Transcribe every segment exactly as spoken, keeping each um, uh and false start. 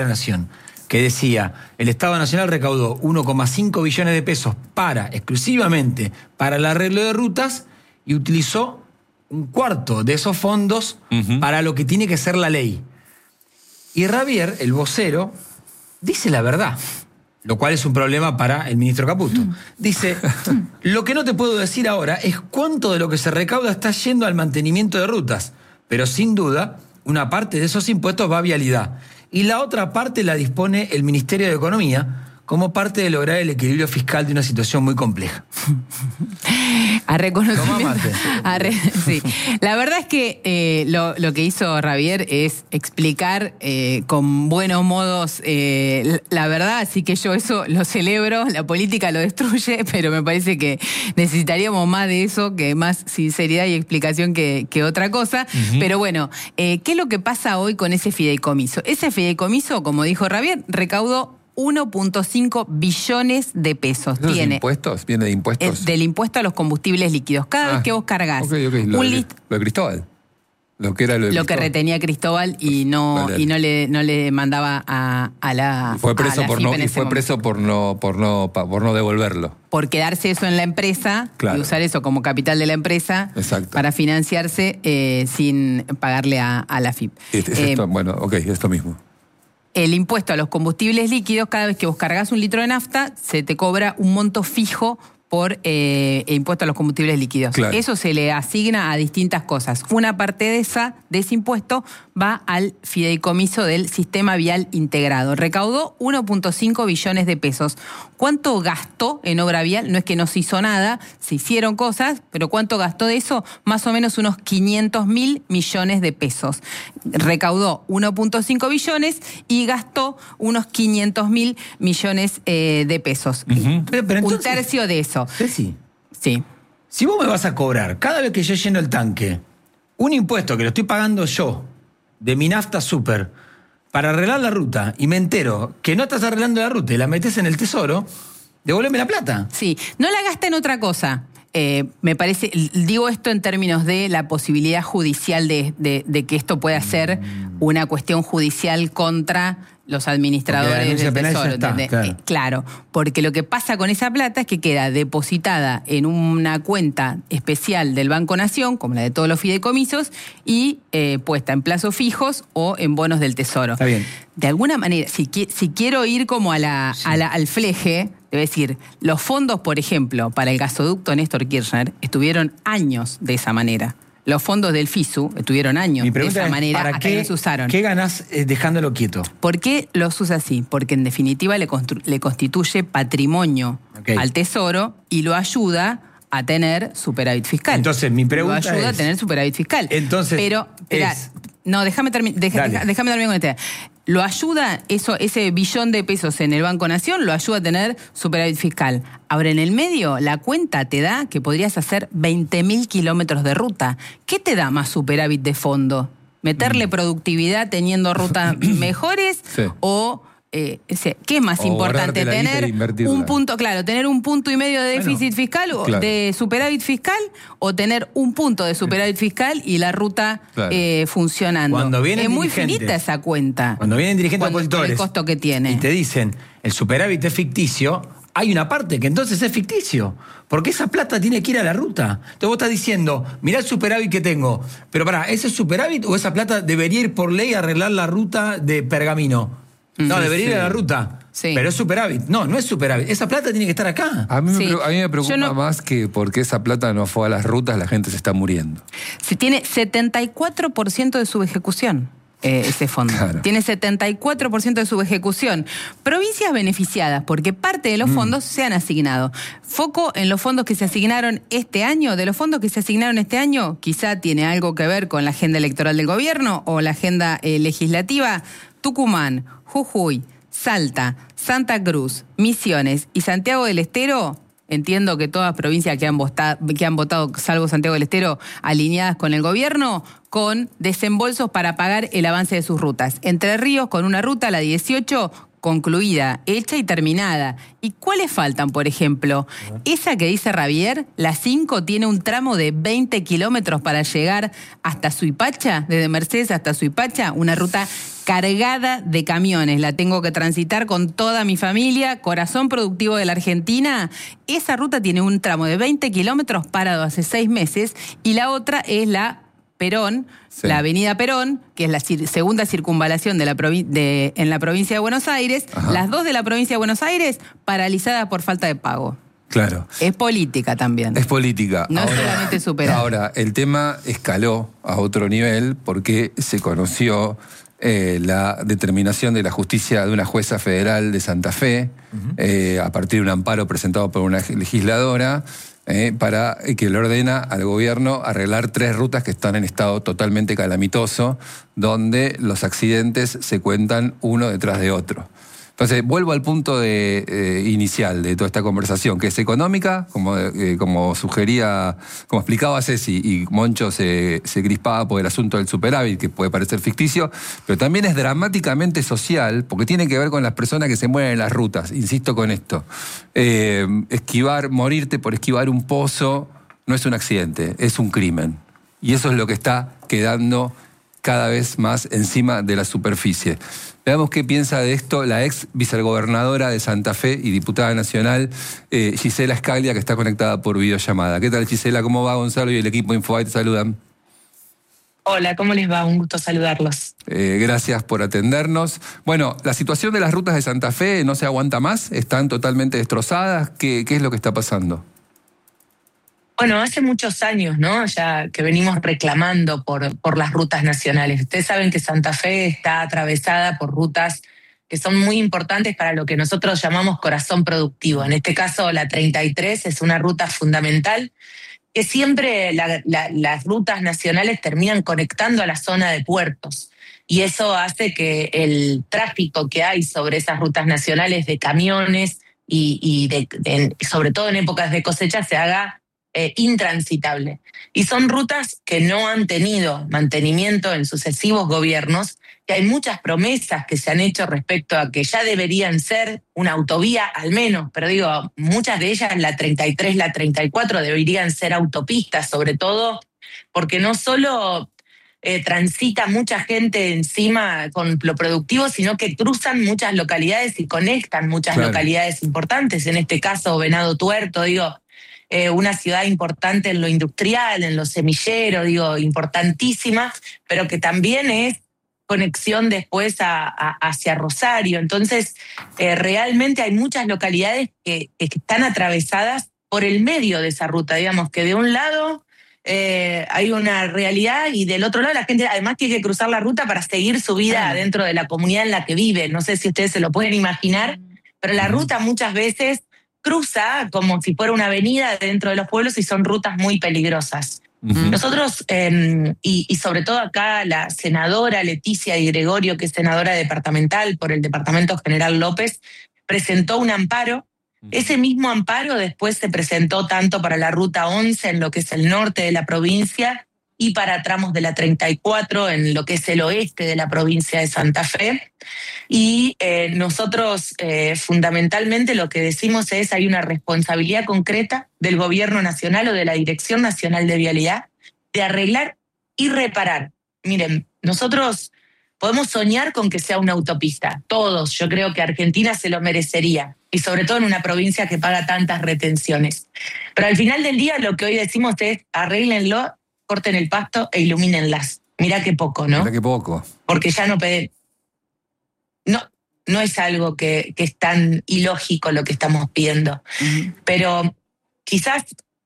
la Nación, que decía, el Estado Nacional recaudó uno coma cinco billones de pesos para, exclusivamente, para el arreglo de rutas, y utilizó un cuarto de esos fondos uh-huh. para lo que tiene que ser la ley. Y Ravier, el vocero, dice la verdad, lo cual es un problema para el ministro Caputo. Dice, lo que no te puedo decir ahora es cuánto de lo que se recauda está yendo al mantenimiento de rutas, pero sin duda, una parte de esos impuestos va a vialidad. Y la otra parte la dispone el Ministerio de Economía como parte de lograr el equilibrio fiscal de una situación muy compleja. A reconocimiento. A re, sí. La verdad es que eh, lo, lo que hizo Ravier es explicar eh, con buenos modos eh, la verdad, así que yo eso lo celebro. La política lo destruye, pero me parece que necesitaríamos más de eso, que más sinceridad y explicación que, que otra cosa. Uh-huh. Pero bueno, eh, ¿qué es lo que pasa hoy con ese fideicomiso? Ese fideicomiso, como dijo Ravier, recaudó uno punto cinco billones de pesos. ¿Esos tiene impuestos? ¿Viene de impuestos? El, del impuesto a los combustibles líquidos. Cada ah, vez que vos cargas okay, okay. Lo, un de, lo de Cristóbal. Lo que era lo de Lo que retenía Cristóbal y no, vale, vale. y no le no le mandaba a, a la. Y fue preso a la por no y fue preso por no por no por no devolverlo. Por quedarse eso en la empresa, claro, y usar eso como capital de la empresa. Exacto. Para financiarse eh, sin pagarle a, a la F I P. Es, es eh, esto, bueno, ok, esto mismo. El impuesto a los combustibles líquidos, cada vez que vos cargas un litro de nafta, se te cobra un monto fijo por eh, impuesto a los combustibles líquidos. Claro. Eso se le asigna a distintas cosas. Una parte de esa, de ese impuesto va al fideicomiso del Sistema Vial Integrado. Recaudó uno punto cinco billones de pesos. ¿Cuánto gastó en obra vial? No es que no se hizo nada, se hicieron cosas, pero ¿cuánto gastó de eso? Más o menos unos quinientos mil millones de pesos. Recaudó uno punto cinco billones y gastó unos quinientos mil millones eh, de pesos. Uh-huh. pero, pero entonces, un tercio de eso. Ceci, sí. Si vos me vas a cobrar cada vez que yo lleno el tanque un impuesto que lo estoy pagando yo de mi nafta super para arreglar la ruta y me entero que no estás arreglando la ruta y la metes en el tesoro, devuélveme la plata. Sí, no la gasta en otra cosa. Eh, me parece, digo esto en términos de la posibilidad judicial de, de, de que esto pueda ser una cuestión judicial contra los administradores del tesoro. Está, claro. Eh, claro, porque lo que pasa con esa plata es que queda depositada en una cuenta especial del Banco Nación, como la de todos los fideicomisos, y eh, puesta en plazos fijos o en bonos del Tesoro. Está bien. De alguna manera, si, si quiero ir como a la, sí. a la, al fleje, debo decir, los fondos, por ejemplo, para el gasoducto Néstor Kirchner, estuvieron años de esa manera. Los fondos del FISU estuvieron años de esa es, manera ¿para hasta qué, que los usaron. ¿Qué ganás eh, dejándolo quieto? ¿Por qué los usa así? Porque en definitiva le, le constituye patrimonio okay. al Tesoro y lo ayuda a tener superávit fiscal. Entonces, mi pregunta es... Lo ayuda es, a tener superávit fiscal. Entonces, Pero, espera, es, no, déjame, termi deja, deja, déjame terminar con este. Lo ayuda, eso, ese billón de pesos en el Banco Nación, lo ayuda a tener superávit fiscal. Ahora, en el medio, la cuenta te da que podrías hacer veinte mil kilómetros de ruta. ¿Qué te da más superávit de fondo? ¿Meterle mm. productividad teniendo rutas mejores? Sí. O... Eh, ¿qué es más o importante? ¿Tener un punto, claro, tener un punto y medio de déficit bueno, fiscal o claro. de superávit fiscal o tener un punto de superávit fiscal y la ruta claro. eh, funcionando? Cuando vienen es muy finita esa cuenta. Cuando vienen dirigentes opositores el costo que tiene. Y te dicen, el superávit es ficticio, hay una parte que entonces es ficticio, porque esa plata tiene que ir a la ruta. Entonces vos estás diciendo, mirá el superávit que tengo, pero pará, ¿ese superávit o esa plata debería ir por ley a arreglar la ruta de Pergamino? No, sí, debería ir sí. a la ruta. Sí. Pero es superávit. No, no es superávit. Esa plata tiene que estar acá. A mí, sí. me, a mí me preocupa no... más que porque esa plata no fue a las rutas, la gente se está muriendo. Si tiene setenta y cuatro por ciento de su ejecución. Eh, ese fondo. Claro. Tiene setenta y cuatro por ciento de su ejecución. Provincias beneficiadas, porque parte de los mm. fondos se han asignado. Foco en los fondos que se asignaron este año. De los fondos que se asignaron este año, quizá tiene algo que ver con la agenda electoral del gobierno o la agenda eh, legislativa. Tucumán, Jujuy, Salta, Santa Cruz, Misiones y Santiago del Estero, entiendo que todas provincias que han votado, que han votado, salvo Santiago del Estero, alineadas con el gobierno, con desembolsos para pagar el avance de sus rutas. Entre Ríos, con una ruta, la dieciocho, concluida, hecha y terminada. ¿Y cuáles faltan, por ejemplo? Esa que dice Javier, la cinco, tiene un tramo de veinte kilómetros para llegar hasta Suipacha, desde Mercedes hasta Suipacha, una ruta cargada de camiones. La tengo que transitar con toda mi familia, corazón productivo de la Argentina. Esa ruta tiene un tramo de veinte kilómetros parado hace seis meses y la otra es la Perón, sí. la avenida Perón, que es la cir- segunda circunvalación de la provi- de, en la provincia de Buenos Aires, Ajá. las dos de la provincia de Buenos Aires paralizadas por falta de pago. Claro. Es política también. Es política. No ahora, es solamente superar. Ahora, el tema escaló a otro nivel porque se conoció eh, la determinación de la justicia de una jueza federal de Santa Fe, uh-huh. eh, a partir de un amparo presentado por una legisladora, Eh, para que le ordena al gobierno arreglar tres rutas que están en estado totalmente calamitoso, donde los accidentes se cuentan uno detrás de otro. Entonces, vuelvo al punto de, eh, inicial de toda esta conversación, que es económica, como, eh, como sugería, como explicaba Ceci, y Moncho se, se crispaba por el asunto del superávit, que puede parecer ficticio, pero también es dramáticamente social, porque tiene que ver con las personas que se mueven en las rutas, insisto con esto. Eh, esquivar, morirte por esquivar un pozo no es un accidente, es un crimen. Y eso es lo que está quedando cada vez más encima de la superficie. Veamos qué piensa de esto la ex vicegobernadora de Santa Fe y diputada nacional, eh, Gisela Scaglia, que está conectada por videollamada. ¿Qué tal, Gisela? ¿Cómo va? Gonzalo y el equipo Infobae te saludan. Hola, ¿cómo les va? Un gusto saludarlos. Eh, gracias por atendernos. Bueno, la situación de las rutas de Santa Fe no se aguanta más, están totalmente destrozadas. ¿Qué, qué es lo que está pasando? Bueno, hace muchos años, ¿no? Ya que venimos reclamando por, por las rutas nacionales. Ustedes saben que Santa Fe está atravesada por rutas que son muy importantes para lo que nosotros llamamos corazón productivo. En este caso, la treinta y tres es una ruta fundamental que siempre la, la, las rutas nacionales terminan conectando a la zona de puertos. Y eso hace que el tráfico que hay sobre esas rutas nacionales de camiones y, y de, de, sobre todo en épocas de cosecha se haga Eh, intransitable. Y son rutas que no han tenido mantenimiento en sucesivos gobiernos, que hay muchas promesas que se han hecho respecto a que ya deberían ser una autovía al menos, pero digo, muchas de ellas, la treinta y tres, la treinta y cuatro, deberían ser autopistas, sobre todo porque no solo eh, transita mucha gente encima con lo productivo, sino que cruzan muchas localidades y conectan muchas claro. localidades importantes, en este caso Venado Tuerto, digo, Eh, una ciudad importante en lo industrial, en lo semillero, digo, importantísima, pero que también es conexión después a, a, hacia Rosario. Entonces, eh, realmente hay muchas localidades que, que están atravesadas por el medio de esa ruta, digamos, que de un lado eh, hay una realidad y del otro lado la gente además tiene que cruzar la ruta para seguir su vida ah. dentro de la comunidad en la que vive. No sé si ustedes se lo pueden imaginar, pero la ruta muchas veces cruza como si fuera una avenida dentro de los pueblos y son rutas muy peligrosas. Uh-huh. Nosotros, eh, y, y sobre todo acá la senadora Leticia Di Gregorio, que es senadora departamental por el Departamento General López, presentó un amparo. Uh-huh. Ese mismo amparo después se presentó tanto para la Ruta once en lo que es el norte de la provincia y para tramos de la treinta y cuatro en lo que es el oeste de la provincia de Santa Fe. Y eh, nosotros eh, fundamentalmente lo que decimos es hay una responsabilidad concreta del gobierno nacional o de la Dirección Nacional de Vialidad de arreglar y reparar. Miren, nosotros podemos soñar con que sea una autopista, todos, yo creo que Argentina se lo merecería, y sobre todo en una provincia que paga tantas retenciones. Pero al final del día lo que hoy decimos es arréglenlo, corten el pasto e ilumínenlas. Mirá qué poco, ¿no? Mirá qué poco. Porque ya no pede... No, no es algo que, que es tan ilógico lo que estamos pidiendo. Uh-huh. Pero quizás,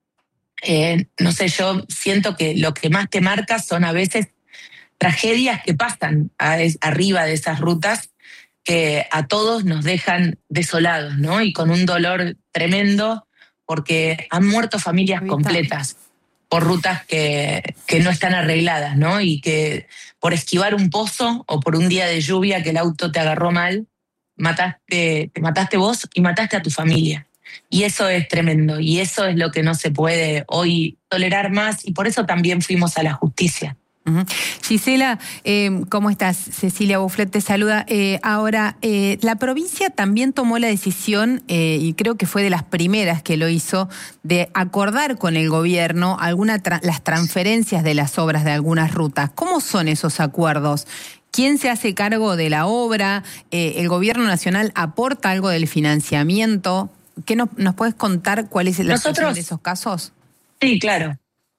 eh, no sé, yo siento que lo que más te marca son a veces tragedias que pasan a, es, arriba de esas rutas que a todos nos dejan desolados, ¿no? Y con un dolor tremendo porque han muerto familias completas por rutas que, que no están arregladas, ¿no? Y que por esquivar un pozo o por un día de lluvia que el auto te agarró mal, mataste, te mataste vos y mataste a tu familia. Y eso es tremendo, y eso es lo que no se puede hoy tolerar más, y por eso también fuimos a la justicia. Uh-huh. Gisela, eh, ¿cómo estás? Cecilia Bouflet te saluda. Eh, ahora, eh, la provincia también tomó la decisión, eh, y creo que fue de las primeras que lo hizo, de acordar con el gobierno alguna tra- las transferencias de las obras de algunas rutas. ¿Cómo son esos acuerdos? ¿Quién se hace cargo de la obra? Eh, ¿El gobierno nacional aporta algo del financiamiento? ¿Qué nos, nos puedes contar cuál es la situación de esos casos? Sí, claro.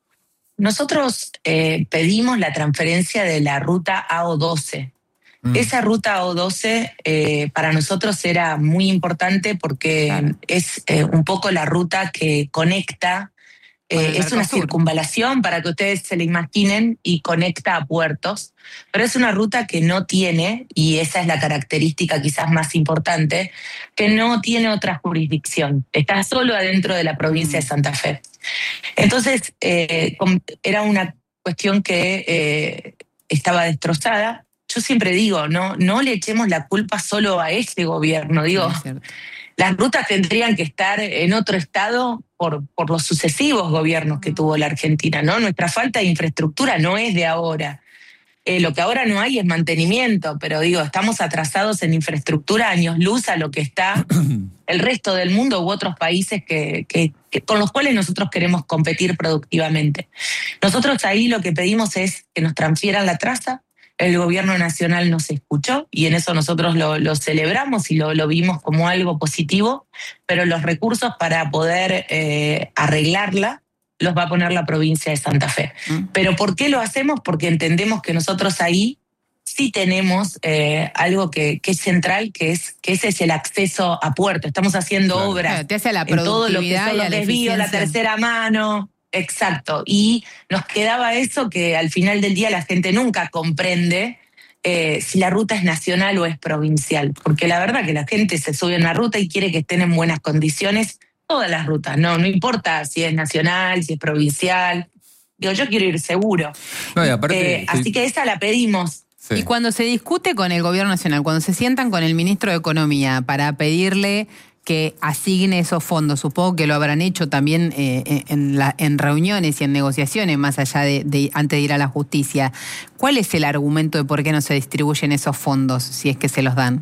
Nosotros eh, pedimos la transferencia de la ruta A O doce. Mm. Esa ruta A O doce eh, para nosotros era muy importante porque claro. es eh, un poco la ruta que conecta, eh, es una circunvalación para que ustedes se la imaginen y conecta a puertos, pero es una ruta que no tiene, y esa es la característica quizás más importante, que no tiene otra jurisdicción, está solo adentro de la provincia mm. de Santa Fe. Entonces, eh, era una cuestión que eh, estaba destrozada. Yo siempre digo, no, no le echemos la culpa solo a este gobierno. Digo, sí, las rutas tendrían que estar en otro estado por, por los sucesivos gobiernos que tuvo la Argentina, ¿no? Nuestra falta de infraestructura no es de ahora. Eh, lo que ahora no hay es mantenimiento, pero digo, estamos atrasados en infraestructura años luz a lo que está el resto del mundo u otros países que, que, que, con los cuales nosotros queremos competir productivamente. Nosotros ahí lo que pedimos es que nos transfieran la traza. El gobierno nacional nos escuchó y en eso nosotros lo, lo celebramos y lo, lo vimos como algo positivo, pero los recursos para poder eh, arreglarla los va a poner la provincia de Santa Fe. Mm. ¿Pero por qué lo hacemos? Porque entendemos que nosotros ahí sí tenemos eh, algo que, que es central, que es que ese es el acceso a puerto. Estamos haciendo claro. obras claro, te hace la en todo lo que son los desvíos, la tercera mano. Exacto. Y nos quedaba eso que al final del día la gente nunca comprende eh, si la ruta es nacional o es provincial. Porque la verdad que la gente se sube a una ruta y quiere que estén en buenas condiciones todas las rutas, no, no importa si es nacional, si es provincial. Digo, yo quiero ir seguro. No, y aparte, eh, así sí. que esa la pedimos. Sí. Y cuando se discute con el gobierno nacional, cuando se sientan con el ministro de Economía para pedirle que asigne esos fondos, supongo que lo habrán hecho también eh, en, la, en reuniones y en negociaciones, más allá de, de antes de ir a la justicia. ¿Cuál es el argumento de por qué no se distribuyen esos fondos, si es que se los dan?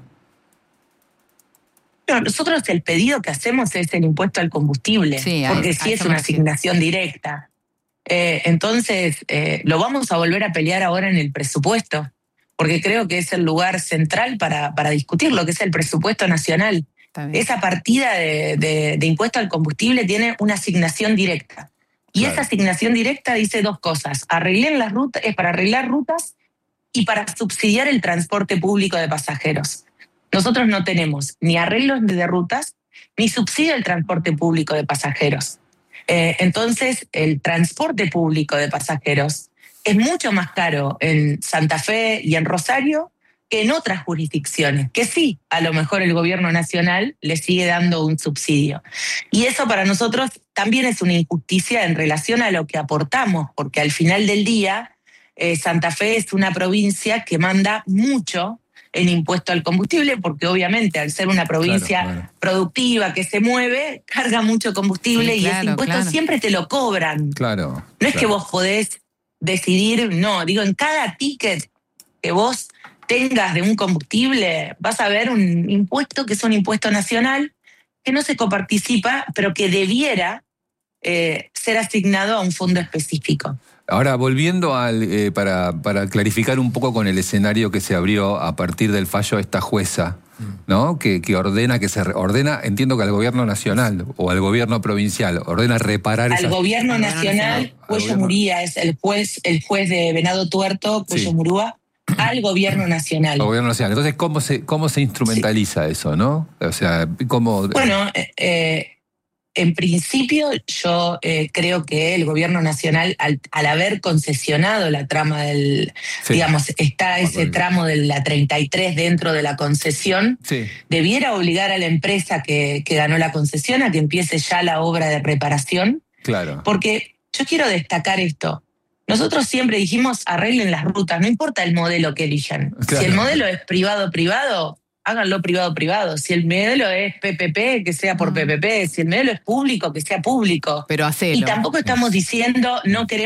No, nosotros el pedido que hacemos es el impuesto al combustible, sí, porque sí es una asignación directa. Eh, entonces, eh, lo vamos a volver a pelear ahora en el presupuesto, porque creo que es el lugar central para, para discutir lo que es el presupuesto nacional. Esa partida de, de, de impuesto al combustible tiene una asignación directa. Y claro. esa asignación directa dice dos cosas: arreglen las rutas, es para arreglar rutas y para subsidiar el transporte público de pasajeros. Nosotros no tenemos ni arreglos de rutas, ni subsidio al transporte público de pasajeros. Eh, entonces, el transporte público de pasajeros es mucho más caro en Santa Fe y en Rosario que en otras jurisdicciones, que sí, a lo mejor el gobierno nacional le sigue dando un subsidio. Y eso para nosotros también es una injusticia en relación a lo que aportamos, porque al final del día, eh, Santa Fe es una provincia que manda mucho en impuesto al combustible, porque obviamente al ser una provincia claro, claro. productiva que se mueve, carga mucho combustible sí, y claro, ese impuesto claro. siempre te lo cobran. Claro. No claro. es que vos podés decidir, no, digo, en cada ticket que vos tengas de un combustible, vas a ver un impuesto que es un impuesto nacional, que no se coparticipa, pero que debiera eh, ser asignado a un fondo específico. Ahora, volviendo al eh, para, para clarificar un poco con el escenario que se abrió a partir del fallo de esta jueza, ¿no? Que, que ordena, que se ordena, entiendo que al gobierno nacional o al gobierno provincial, ordena reparar al esas... Gobierno nacional, no, Cuello Murúa es el juez, el juez de Venado Tuerto, Cuello sí. Murúa, al gobierno nacional. Al gobierno nacional. Entonces, ¿cómo se, cómo se instrumentaliza sí. eso, no? O sea, ¿cómo...? Bueno, eh, en principio yo eh, creo que el gobierno nacional, al, al haber concesionado la trama del... Sí. Digamos, está ese tramo de la treinta y tres dentro de la concesión, sí. debiera obligar a la empresa que, que ganó la concesión a que empiece ya la obra de reparación. Claro. Porque yo quiero destacar esto. Nosotros siempre dijimos, arreglen las rutas, no importa el modelo que elijan. Claro. Si el modelo es privado-privado, háganlo privado-privado. Si el modelo es P P P, que sea por P P P. Si el modelo es público, que sea público. Pero hacelo. Y tampoco estamos diciendo, no queremos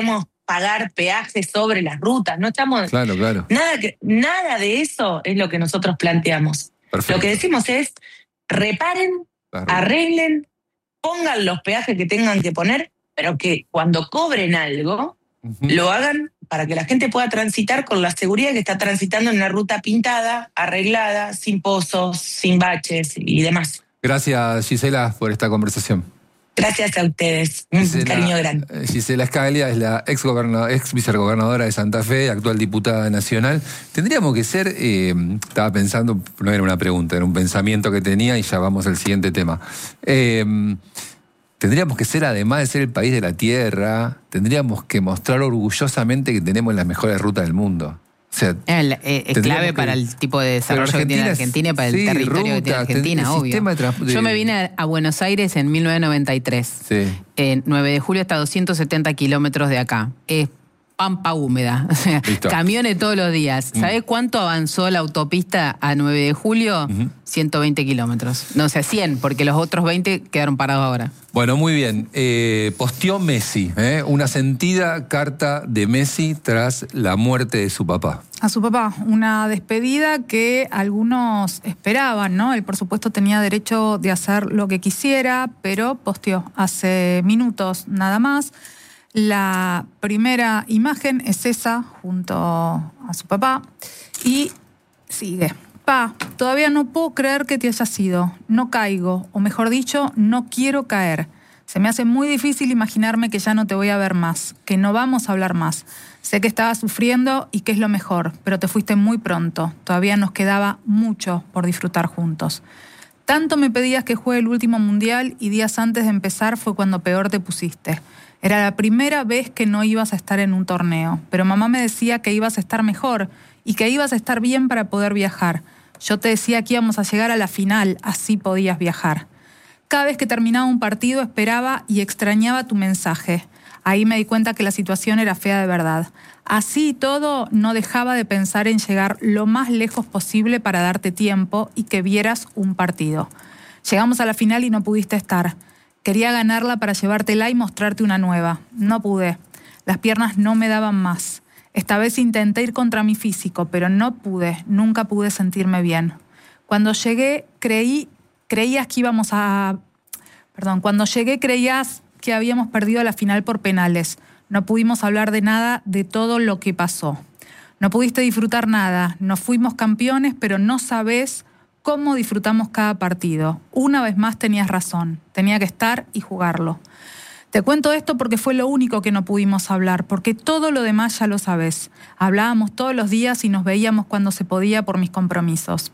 pagar peajes sobre las rutas, no estamos... Claro, claro. Nada, que, nada de eso es lo que nosotros planteamos. Perfecto. Lo que decimos es, reparen, claro. arreglen, pongan los peajes que tengan que poner, pero que cuando cobren algo, uh-huh. lo hagan para que la gente pueda transitar con la seguridad que está transitando en una ruta pintada, arreglada, sin pozos, sin baches y demás. Gracias, Gisela, por esta conversación. Gracias a ustedes. Un Gisela, cariño grande. Gisela Scaglia es la ex, ex vicegobernadora de Santa Fe, actual diputada nacional. Tendríamos que ser, eh, estaba pensando, no era una pregunta, era un pensamiento que tenía y ya vamos al siguiente tema. Eh, tendríamos que ser, además de ser el país de la tierra, tendríamos que mostrar orgullosamente que tenemos las mejores rutas del mundo. O sea, el, eh, es clave que, para el tipo de desarrollo que tiene Argentina y para sí, el territorio ruta, que tiene Argentina, ten, obvio. De... Yo me vine a Buenos Aires en mil novecientos noventa y tres. Sí. En nueve de julio está a doscientos setenta kilómetros de acá. Es pampa húmeda. O sea, camiones todos los días. Mm. ¿Sabés cuánto avanzó la autopista a nueve de julio? Uh-huh. ciento veinte kilómetros. No, o sea, cien, porque los otros veinte quedaron parados ahora. Bueno, muy bien. Eh, posteó Messi, ¿eh? Una sentida carta de Messi tras la muerte de su papá. A su papá, una despedida que algunos esperaban, ¿no? Él, por supuesto, tenía derecho de hacer lo que quisiera, pero posteó hace minutos nada más. La primera imagen es esa, junto a su papá, y sigue. Pa, todavía no puedo creer que te hayas ido. No caigo, o mejor dicho, no quiero caer. Se me hace muy difícil imaginarme que ya no te voy a ver más, que no vamos a hablar más. Sé que estabas sufriendo y que es lo mejor, pero te fuiste muy pronto. Todavía nos quedaba mucho por disfrutar juntos. Tanto me pedías que juegue el último mundial y días antes de empezar fue cuando peor te pusiste. Era la primera vez que no ibas a estar en un torneo, pero mamá me decía que ibas a estar mejor y que ibas a estar bien para poder viajar. Yo te decía que íbamos a llegar a la final, así podías viajar. Cada vez que terminaba un partido esperaba y extrañaba tu mensaje. Ahí me di cuenta que la situación era fea de verdad. Así y todo, no dejaba de pensar en llegar lo más lejos posible para darte tiempo y que vieras un partido. Llegamos a la final y no pudiste estar. Quería ganarla para llevártela y mostrarte una nueva. No pude. Las piernas no me daban más. Esta vez intenté ir contra mi físico, pero no pude. Nunca pude sentirme bien. Cuando llegué, creí, creías que íbamos a... Perdón, cuando llegué creías que habíamos perdido la final por penales. No pudimos hablar de nada de todo lo que pasó. No pudiste disfrutar nada. Nos fuimos campeones, pero no sabés cómo disfrutamos cada partido. Una vez más tenías razón. Tenía que estar y jugarlo. Te cuento esto porque fue lo único que no pudimos hablar, porque todo lo demás ya lo sabés. Hablábamos todos los días y nos veíamos cuando se podía por mis compromisos.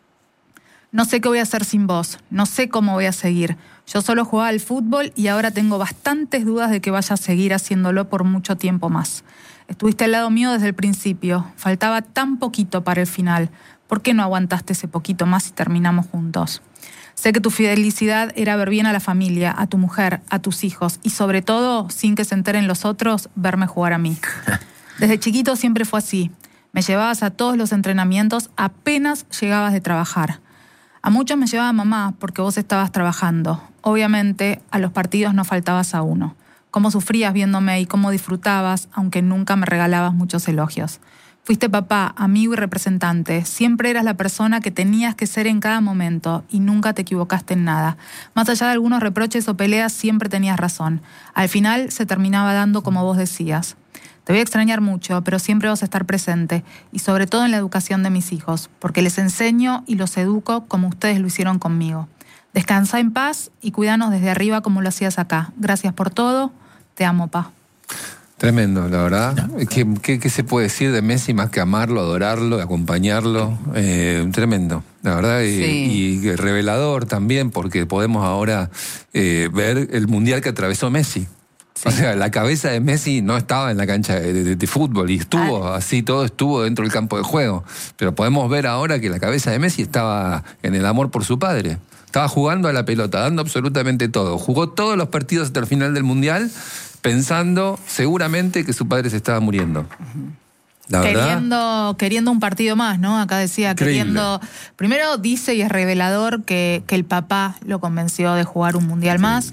No sé qué voy a hacer sin vos. No sé cómo voy a seguir. Yo solo jugaba al fútbol y ahora tengo bastantes dudas de que vaya a seguir haciéndolo por mucho tiempo más. Estuviste al lado mío desde el principio. Faltaba tan poquito para el final. ¿Por qué no aguantaste ese poquito más y terminamos juntos? Sé que tu felicidad era ver bien a la familia, a tu mujer, a tus hijos y sobre todo, sin que se enteren los otros, verme jugar a mí. Desde chiquito siempre fue así. Me llevabas a todos los entrenamientos apenas llegabas de trabajar. A muchos me llevaba mamá porque vos estabas trabajando. Obviamente, a los partidos no faltabas a uno. Cómo sufrías viéndome y cómo disfrutabas, aunque nunca me regalabas muchos elogios. Fuiste papá, amigo y representante. Siempre eras la persona que tenías que ser en cada momento y nunca te equivocaste en nada. Más allá de algunos reproches o peleas, siempre tenías razón. Al final se terminaba dando como vos decías. Te voy a extrañar mucho, pero siempre vas a estar presente y sobre todo en la educación de mis hijos, porque les enseño y los educo como ustedes lo hicieron conmigo. Descansa en paz y cuídanos desde arriba como lo hacías acá. Gracias por todo. Te amo, pa. Tremendo, la verdad. ¿Qué, qué, qué se puede decir de Messi más que amarlo, adorarlo, acompañarlo? Eh, tremendo, la verdad. Sí. Y, y revelador también, porque podemos ahora eh, ver el mundial que atravesó Messi. Sí. O sea, la cabeza de Messi no estaba en la cancha de, de, de fútbol y estuvo ah. así, todo estuvo dentro del campo de juego. Pero podemos ver ahora que la cabeza de Messi estaba en el amor por su padre. Estaba jugando a la pelota, dando absolutamente todo. Jugó todos los partidos hasta el final del mundial, pensando seguramente que su padre se estaba muriendo. La queriendo, verdad, queriendo un partido más, ¿no? Acá decía, increíble. queriendo... Primero dice y es revelador que, que el papá lo convenció de jugar un mundial sí. más.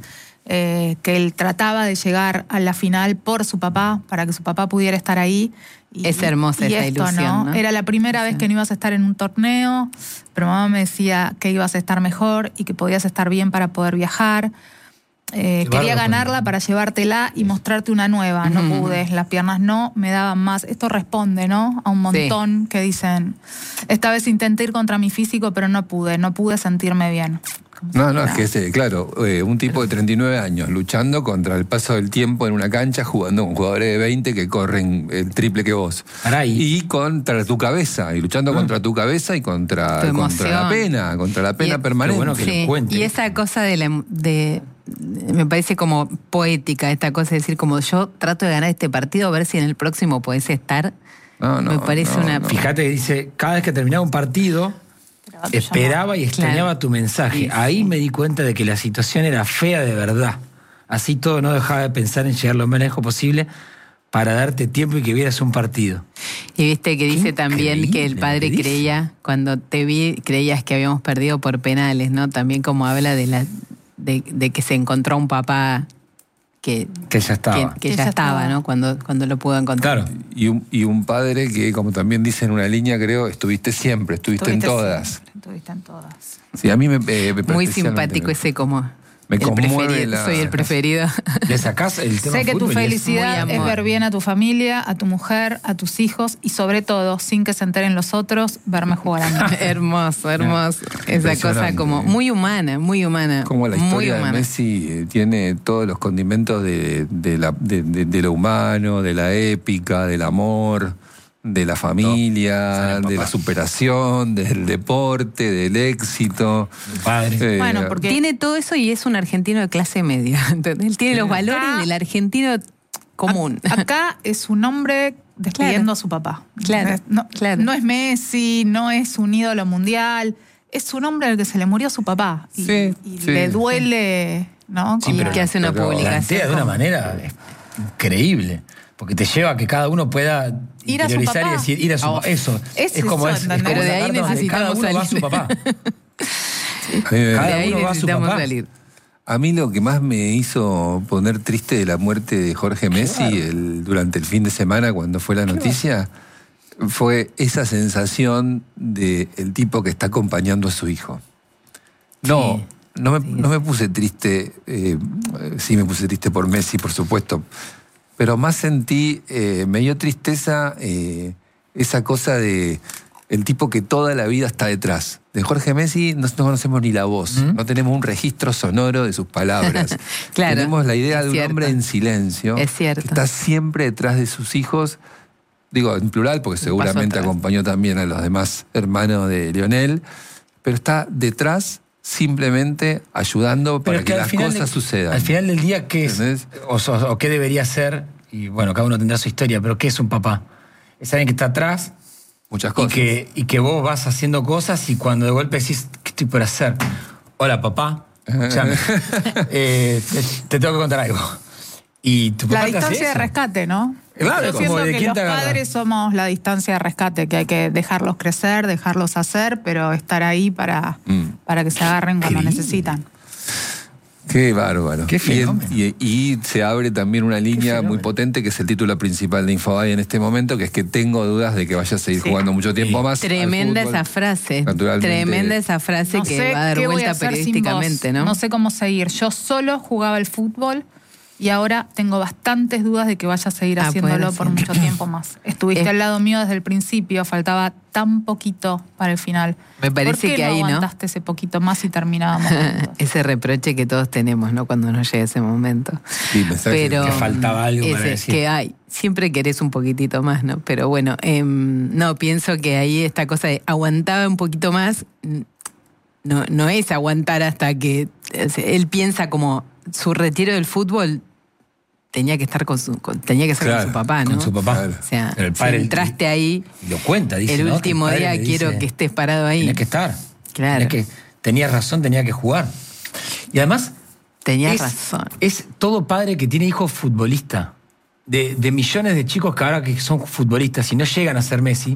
eh, que él trataba de llegar a la final por su papá, para que su papá pudiera estar ahí. Y, es hermosa y esa esto, ilusión, ¿no? ¿no? Era la primera sí. vez que no ibas a estar en un torneo, pero mamá me decía que ibas a estar mejor y que podías estar bien para poder viajar. Eh, quería ganarla para llevártela y mostrarte una nueva. No uh-huh. pude, las piernas no me daban más. Esto responde, ¿no? A un montón sí. que dicen, esta vez intenté ir contra mi físico, pero no pude, no pude sentirme bien. No, no, es que es, claro, eh, un tipo de treinta y nueve años luchando contra el paso del tiempo en una cancha, jugando con jugadores de veinte que corren el triple que vos. Caray. Y contra tu cabeza, y luchando ah. contra tu cabeza y contra, contra la pena, contra la pena y, permanente. Bueno que sí. lo cuente. Y esa cosa de, la, de me parece como poética, esta cosa de decir como yo trato de ganar este partido, a ver si en el próximo podés estar. No, no, me parece no, una... no. Fíjate que dice, cada vez que terminaba un partido, esperaba y extrañaba claro. tu mensaje. Sí, Ahí sí. me di cuenta de que la situación era fea de verdad. Así todo no dejaba de pensar en llegar lo más lejos posible para darte tiempo y que vieras un partido. Y viste que dice también que el padre creía, cuando te vi, creías que habíamos perdido por penales, ¿no? También como habla de la de, de que se encontró un papá que, que ya estaba. Que, que ya, ya estaba, estaba, ¿no? Cuando, cuando lo pudo encontrar. Claro. Y un, y un padre que, como también dice en una línea, creo, estuviste siempre, estuviste, estuviste en todas. Siempre, estuviste en todas. Sí, a mí me... Eh, me Muy simpático ese como... Me el conmueve la... Soy el preferido. ¿Le sacás el tema Sé que tu felicidad es, es ver bien a tu familia, a tu mujer, a tus hijos y sobre todo, sin que se enteren los otros, verme jugar a mí. Hermoso, hermoso. Esa cosa como muy humana, muy humana. Como la historia muy humana. de Messi tiene todos los condimentos de, de, la, de, de, de lo humano, de la épica, del amor, de la familia, no, de la superación, del deporte, del éxito. El padre. Eh, bueno, porque tiene todo eso y es un argentino de clase media. ¿Entendés? Él tiene sí. los valores acá, del argentino común. A, acá es un hombre despidiendo claro. a su papá. Claro, no, claro. no es Messi, no es un ídolo mundial, es un hombre al que se le murió su papá. Y, sí, y sí. le duele, ¿no? Sí, pero que hace una pero publicación. de una manera increíble. Porque te lleva a que cada uno pueda ir a su papá. Y decir, ir a su oh, papá. Eso. Es, es como eso, es, es como pero de ahí necesitamos cada uno salir. va a su papá. Sí. Cada de ahí uno necesitamos va a su papá. Salir. A mí lo que más me hizo poner triste de la muerte de Jorge Messi el, durante el fin de semana cuando fue la noticia fue esa sensación de el tipo que está acompañando a su hijo. No, sí. no, me, sí. no me puse triste, eh, sí me puse triste por Messi, por supuesto, pero más sentí, eh, me dio tristeza eh, esa cosa de el tipo que toda la vida está detrás. De Jorge Messi no, no conocemos ni la voz, ¿Mm? no tenemos un registro sonoro de sus palabras. Claro, tenemos la idea de un cierto. hombre en silencio, es cierto. que está siempre detrás de sus hijos, digo en plural porque seguramente acompañó también a los demás hermanos de Lionel, pero está detrás simplemente ayudando para que, que las cosas de, sucedan. Al final del día, ¿qué es? O, o, o qué debería ser, y bueno, cada uno tendrá su historia, pero ¿qué es un papá? Es alguien que está atrás, muchas cosas. Y que, y que vos vas haciendo cosas y cuando de golpe decís, ¿qué estoy por hacer? Hola, papá. Escuchame. eh, te, te tengo que contar algo. Y tu papá la distancia de rescate, ¿no? Claro, Yo como siento de que quién los te agarra. padres somos la distancia de rescate, que hay que dejarlos crecer, dejarlos hacer, pero estar ahí para, mm. para que se agarren cuando Increíble. necesitan. Qué bárbaro. Qué fenómeno. Y, y, y se abre también una línea muy potente, que es el título principal de Infobae en este momento, que es que tengo dudas de que vaya a seguir sí. jugando mucho tiempo sí. más. Tremenda fútbol, esa frase. Tremenda esa frase no que va a dar vuelta periodísticamente, ¿no? No sé cómo seguir. Yo solo jugaba el fútbol y ahora tengo bastantes dudas de que vaya a seguir ah, haciéndolo por mucho tiempo más. Estuviste es... al lado mío desde el principio, faltaba tan poquito para el final. Me parece ¿Por qué que no ahí, aguantaste ¿no? ese poquito más y terminábamos? Ese reproche que todos tenemos, ¿no? Cuando nos llega ese momento. Sí, pero que faltaba algo ese, para decir. Que hay, siempre querés un poquitito más, ¿no? Pero bueno, eh, no, pienso que ahí esta cosa de aguantaba un poquito más, no, no es aguantar hasta que él piensa como su retiro del fútbol tenía que estar con su, con, tenía que ser claro, con su papá, ¿no? Con su papá. O sea, el padre, si entraste el, ahí. Lo cuenta, dice. El ¿no? último el día quiero dice, que estés parado ahí. Tenía que estar. Claro. Tenía, que, tenía razón, tenía que jugar. Y además. Tenía es, razón. Es todo padre que tiene hijos futbolistas. De, de millones de chicos que ahora que son futbolistas y no llegan a ser Messi.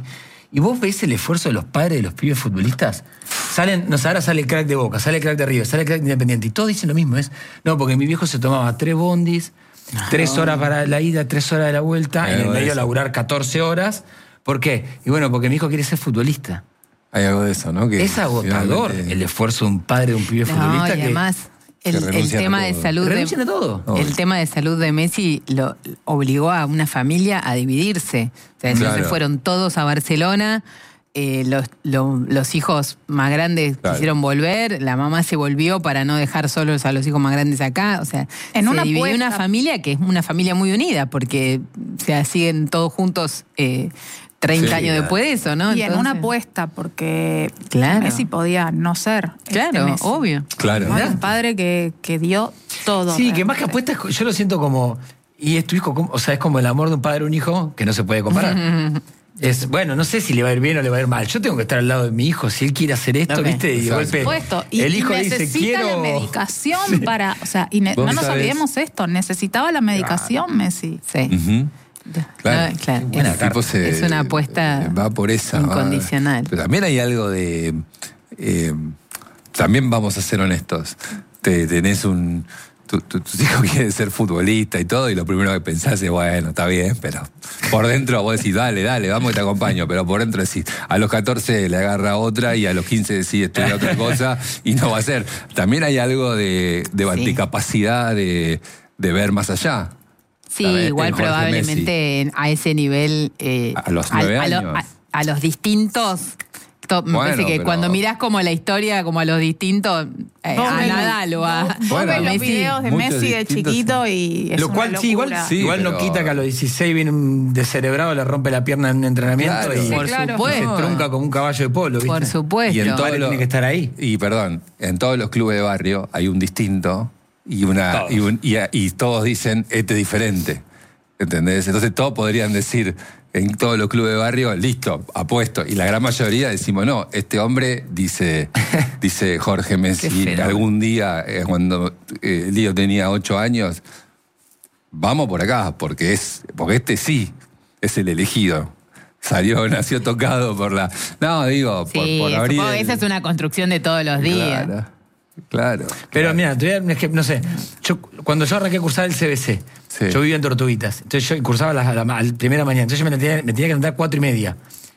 Y vos ves el esfuerzo de los padres de los pibes futbolistas. Salen, no sé, ahora sale el crack de Boca, sale el crack de River, sale el crack de Independiente. Y todos dicen lo mismo, es, no, porque mi viejo se tomaba tres bondis, no. tres horas para la ida, tres horas de la vuelta, Hay en el medio laburar catorce horas. ¿Por qué? Y bueno, porque mi hijo quiere ser futbolista. Hay algo de eso, ¿no? Que es agotador finalmente... el esfuerzo de un padre de un pibe no, futbolista. Y además, que, el, el tema de salud de, a todo. El tema de salud de Messi lo obligó a una familia a dividirse. O sea, claro. se fueron todos a Barcelona. Eh, los, los, los hijos más grandes claro. quisieron volver, la mamá se volvió para no dejar solos a los hijos más grandes acá, o sea, en se una dividió puesta. Una familia que es una familia muy unida, porque o sea, siguen todos juntos eh, treinta sí, años después de eso, ¿no? Y Entonces, en una apuesta, porque claro. Messi podía no ser. Claro, este obvio. Claro. ¿No? Un padre que, que dio todo. Sí, realmente. Que más que apuestas, yo lo siento como, y es tu hijo, o sea, es como el amor de un padre a un hijo, que no se puede comparar. Es, bueno, no sé si le va a ir bien o le va a ir mal. Yo tengo que estar al lado de mi hijo. Si él quiere hacer esto, okay. ¿viste? Y de golpe y el hijo necesita dice, quiero... la medicación sí. para... O sea, y ne- no nos sabés? olvidemos esto. Necesitaba la medicación, claro. Messi. Sí. Uh-huh. Claro, no, claro. Bueno, Es, se, es una apuesta va por esa, incondicional. Va. Pero también hay algo de... Eh, también vamos a ser honestos. Te, tenés un... Tu, tu, tus hijos quieren ser futbolista y todo, y lo primero que pensás es, bueno, está bien, pero por dentro vos decís, dale, dale, vamos y te acompaño, pero por dentro decís, a los catorce le agarra otra y a los quince decide estudiar otra cosa y no va a ser. También hay algo de, de sí. anticapacidad de, de ver más allá. Sí, igual probablemente Messi. A ese nivel... Eh, a los nueve a, años. A, lo, a, a los distintos... Me bueno, parece que pero... cuando mirás como la historia, como a los distintos, eh, a Nadal o a... Vos bueno, ves los videos de Messi de chiquito y es lo cual, una sí, igual, sí, igual pero... no quita que a los dieciséis viene un descerebrado, le rompe la pierna en un entrenamiento claro, y, por claro. supuesto. se trunca como un caballo de polo, ¿viste? Por supuesto. Y en todo lo... tiene que estar ahí. Y perdón, en todos los clubes de barrio hay un distinto y, una, todos. Y, un, y, y todos dicen, este es diferente. ¿Entendés? Entonces todos podrían decir... En todos los clubes de barrio, listo, apuesto. Y la gran mayoría decimos, no, este hombre, dice, dice Jorge Messi, algún día, eh, cuando eh, Lío tenía ocho años, vamos por acá, porque es, porque este sí es el elegido. Salió, nació tocado por la... No, digo, por, sí, por abrir... Supongo que esa es una construcción de todos los días. Claro, claro. Pero claro. mira, todavía, es que, no sé, yo, cuando yo arranqué a cursar el C B C, sí. yo vivía en Tortuguitas, entonces yo cursaba a la, la, la primera mañana, entonces yo me tenía, me tenía que levantar a cuatro y media.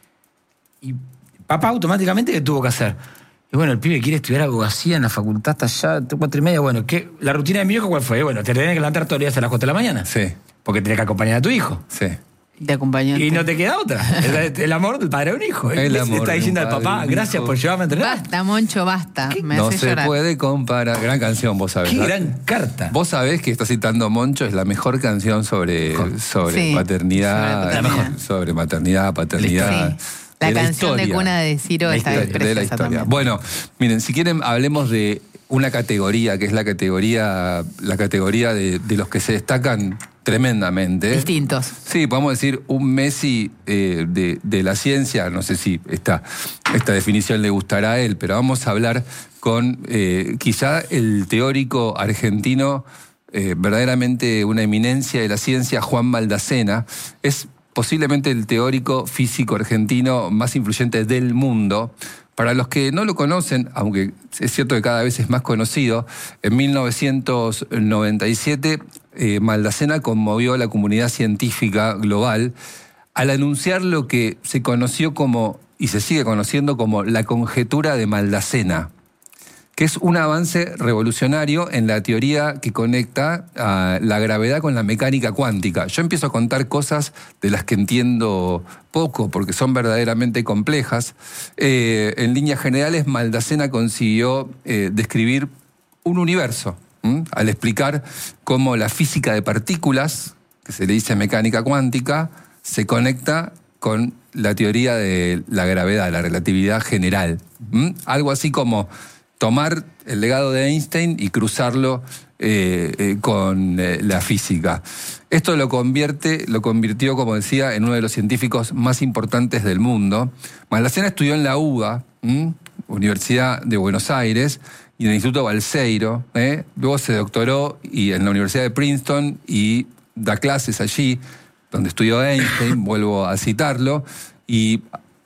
Y papá automáticamente, ¿qué tuvo que hacer? Y bueno, el pibe quiere estudiar abogacía en la facultad hasta allá, cuatro y media, bueno, ¿qué? La rutina de mi hijo, ¿cuál fue? Bueno, te tenés que levantar todos los días a las cuatro de la mañana. Sí. Porque tenés que acompañar a tu hijo. Sí. De acompañante. Y no te queda otra. El, el amor del padre de un hijo. El amor está diciendo al papá, gracias por llevarme a entrenar. Basta, Moncho, basta. Me no hace se llorar. puede comparar. Gran canción, vos sabés. Qué ¿no? gran carta. Vos sabés que está citando Moncho, es la mejor canción sobre, sobre sí, paternidad. sobre, la mejor. Sobre maternidad, paternidad. Sí. La de canción la de cuna de Ciro la está historia, de la historia. También. Bueno, miren, si quieren hablemos de una categoría que es la categoría, la categoría de, de los que se destacan tremendamente. Distintos. Sí, podemos decir un Messi eh, de, de la ciencia, no sé si esta, esta definición le gustará a él, pero vamos a hablar con eh, quizá el teórico argentino, eh, verdaderamente una eminencia de la ciencia, Juan Maldacena. Es posiblemente el teórico físico argentino más influyente del mundo. Para los que no lo conocen, aunque es cierto que cada vez es más conocido, en mil novecientos noventa y siete eh, Maldacena conmovió a la comunidad científica global al anunciar lo que se conoció como, y se sigue conociendo como, la conjetura de Maldacena, que es un avance revolucionario en la teoría que conecta a la gravedad con la mecánica cuántica. Yo empiezo a contar cosas de las que entiendo poco, porque son verdaderamente complejas. Eh, en líneas generales, Maldacena consiguió eh, describir un universo, ¿m? al explicar cómo la física de partículas, que se le dice mecánica cuántica, se conecta con la teoría de la gravedad, la relatividad general. ¿M? Algo así como tomar el legado de Einstein y cruzarlo eh, eh, con eh, la física. Esto lo convierte, lo convirtió, como decía, en uno de los científicos más importantes del mundo. Maldacena estudió en la U B A, ¿m? Universidad de Buenos Aires, y en el Instituto Balseiro. ¿eh? Luego se doctoró y en la Universidad de Princeton y da clases allí, donde estudió Einstein, vuelvo a citarlo, y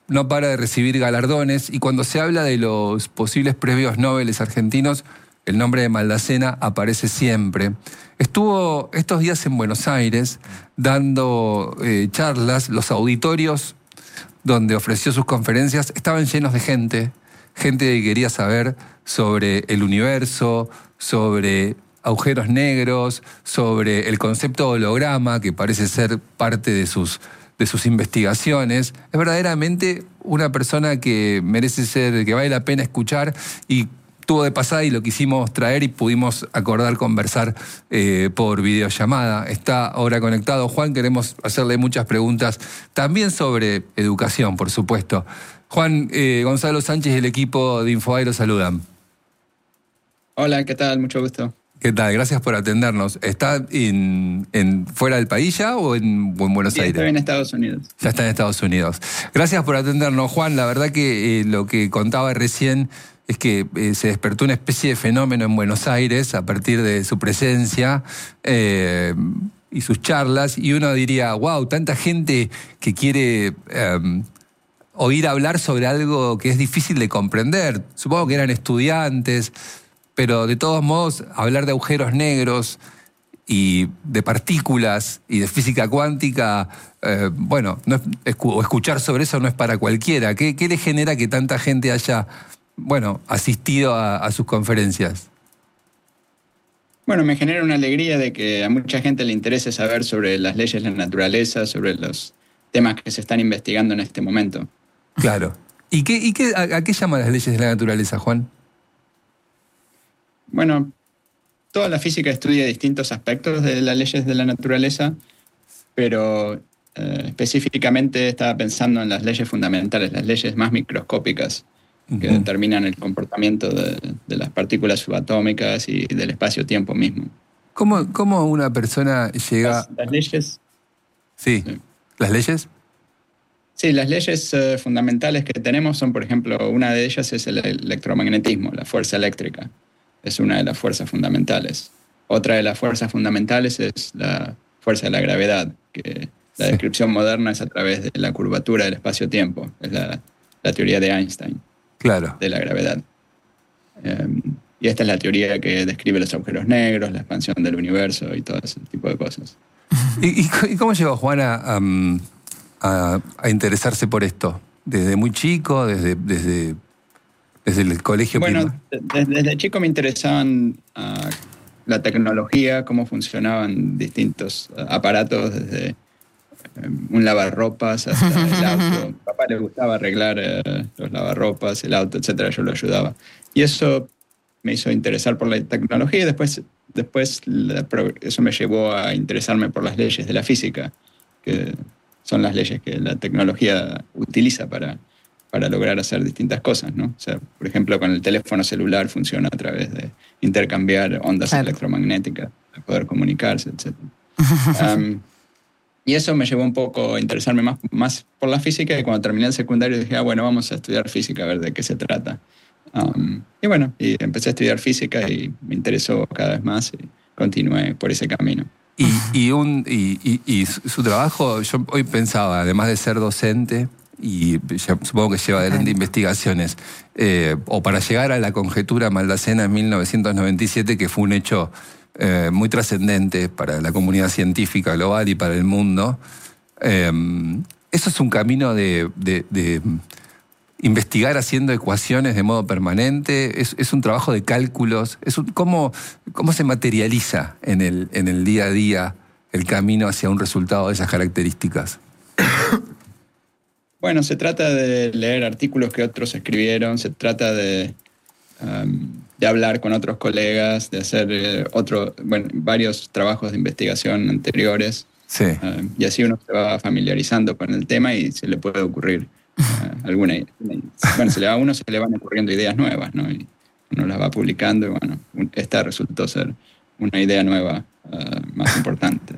no para de recibir galardones, y cuando se habla de los posibles premios Nobel argentinos, el nombre de Maldacena aparece siempre. Estuvo estos días en Buenos Aires dando eh, charlas. Los auditorios donde ofreció sus conferencias estaban llenos de gente, gente que quería saber sobre el universo, sobre agujeros negros, sobre el concepto holograma, que parece ser parte de sus, de sus investigaciones. Es verdaderamente una persona que merece ser, que vale la pena escuchar, y tuvo de pasada y lo quisimos traer y pudimos acordar conversar eh, por videollamada. Está ahora conectado. Juan, queremos hacerle muchas preguntas, también sobre educación, por supuesto. Juan, eh, Gonzalo Sánchez y el equipo de Infobae lo saludan. Hola, ¿qué tal? Mucho gusto. ¿Qué tal? Gracias por atendernos. ¿Está en, en fuera del país ya o en, o en Buenos sí, Aires? Estoy en Estados Unidos. Ya está en Estados Unidos. Gracias por atendernos, Juan. La verdad que eh, lo que contaba recién es que eh, se despertó una especie de fenómeno en Buenos Aires a partir de su presencia eh, y sus charlas, y uno diría, wow, tanta gente que quiere eh, oír hablar sobre algo que es difícil de comprender. Supongo que eran estudiantes, pero de todos modos, hablar de agujeros negros y de partículas y de física cuántica, eh, bueno, no es, o escuchar sobre eso no es para cualquiera. ¿Qué, qué le genera que tanta gente haya, bueno, asistido a, a sus conferencias? Bueno, me genera una alegría de que a mucha gente le interese saber sobre las leyes de la naturaleza, sobre los temas que se están investigando en este momento. Claro. ¿Y qué, y qué, a, a qué llaman las leyes de la naturaleza, Juan? Bueno, toda la física estudia distintos aspectos de las leyes de la naturaleza, pero eh, específicamente estaba pensando en las leyes fundamentales, las leyes más microscópicas, que uh-huh. determinan el comportamiento de, de las partículas subatómicas y del espacio-tiempo mismo. ¿Cómo, cómo una persona llega...? Las, las leyes... Sí. sí. ¿Las leyes? Sí, las leyes uh, fundamentales que tenemos son, por ejemplo, una de ellas es el electromagnetismo, la fuerza eléctrica. Es una de las fuerzas fundamentales. Otra de las fuerzas fundamentales es la fuerza de la gravedad, que la sí. descripción moderna es a través de la curvatura del espacio-tiempo. Es la, la teoría de Einstein. Claro. De la gravedad. Um, y esta es la teoría que describe los agujeros negros, la expansión del universo y todo ese tipo de cosas. ¿Y, y, y cómo llegó Juan a, um, a, a interesarse por esto? ¿Desde muy chico? ¿Desde, desde, desde el colegio? Bueno, desde, desde chico me interesaban uh, la tecnología, cómo funcionaban distintos uh, aparatos, desde un lavarropas hasta el auto. A mi papá le gustaba arreglar eh, los lavarropas, el auto, etcétera. Yo lo ayudaba. Y eso me hizo interesar por la tecnología, y después, después la, eso me llevó a interesarme por las leyes de la física, que son las leyes que la tecnología utiliza para, para lograr hacer distintas cosas, ¿no? O sea, por ejemplo, con el teléfono celular funciona a través de intercambiar ondas claro. electromagnéticas para poder comunicarse, etcétera. Um, Y eso me llevó un poco a interesarme más, más por la física, y cuando terminé el secundario dije, ah, bueno, vamos a estudiar física, a ver de qué se trata. Um, y bueno, y empecé a estudiar física y me interesó cada vez más y continué por ese camino. Y, y, un, y, y, y su trabajo, yo hoy pensaba, además de ser docente, y ya, supongo que lleva adelante investigaciones, eh, o para llegar a la conjetura Maldacena en mil novecientos noventa y siete, que fue un hecho Eh, muy trascendente para la comunidad científica global y para el mundo. Eh, eso es un camino de, de, de investigar haciendo ecuaciones de modo permanente, es, es un trabajo de cálculos, es un, ¿cómo, cómo se materializa en el, en el día a día el camino hacia un resultado de esas características? Bueno, se trata de leer artículos que otros escribieron, se trata de... Um, de hablar con otros colegas, de hacer eh, otro, bueno, varios trabajos de investigación anteriores. Sí. Uh, y así uno se va familiarizando con el tema y se le puede ocurrir uh, alguna... Bueno, se le, a uno se le van ocurriendo ideas nuevas, ¿no? Y uno las va publicando y bueno, esta resultó ser una idea nueva uh, más importante.